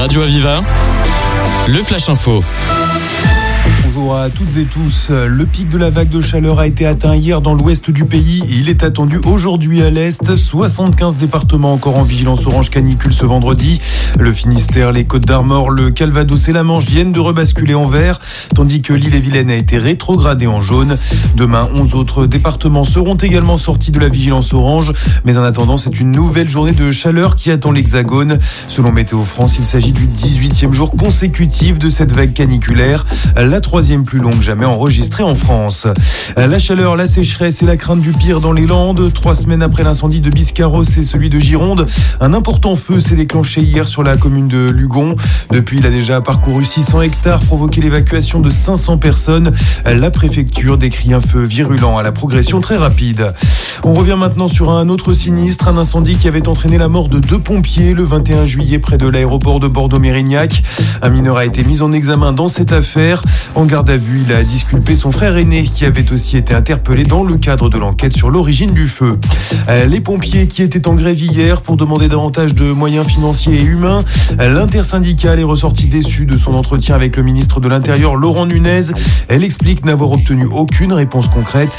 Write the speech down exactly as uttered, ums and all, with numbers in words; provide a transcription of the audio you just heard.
Radio Aviva, le Flash Info. Bonjour à toutes et tous. Le pic de la vague de chaleur a été atteint hier dans l'ouest du pays. Il est attendu aujourd'hui à l'est. soixante-quinze départements encore en vigilance orange canicule ce vendredi. Le Finistère, les Côtes-d'Armor, le Calvados et la Manche viennent de rebasculer en vert, tandis que l'Ille-et-Vilaine a été rétrogradée en jaune. Demain, onze autres départements seront également sortis de la vigilance orange. Mais en attendant, c'est une nouvelle journée de chaleur qui attend l'Hexagone. Selon Météo France, il s'agit du dix-huitième jour consécutif de cette vague caniculaire. La troisième plus longue jamais enregistrée en France. La chaleur, la sécheresse et la crainte du pire dans les Landes. Trois semaines après l'incendie de Biscarrosse et celui de Gironde, un important feu s'est déclenché hier sur la commune de Lugon. Depuis, il a déjà parcouru six cents hectares, provoqué l'évacuation de cinq cents personnes. La préfecture décrit un feu virulent à la progression très rapide. On revient maintenant sur un autre sinistre, un incendie qui avait entraîné la mort de deux pompiers le vingt et un juillet près de l'aéroport de Bordeaux-Mérignac. Un mineur a été mis en examen dans cette affaire. En garde à vue, il a disculpé son frère aîné qui avait aussi été interpellé dans le cadre de l'enquête sur l'origine du feu. Les pompiers qui étaient en grève hier pour demander davantage de moyens financiers et humains. L'intersyndicale est ressortie déçue de son entretien avec le ministre de l'Intérieur, Laurent Nunez. Elle explique n'avoir obtenu aucune réponse concrète.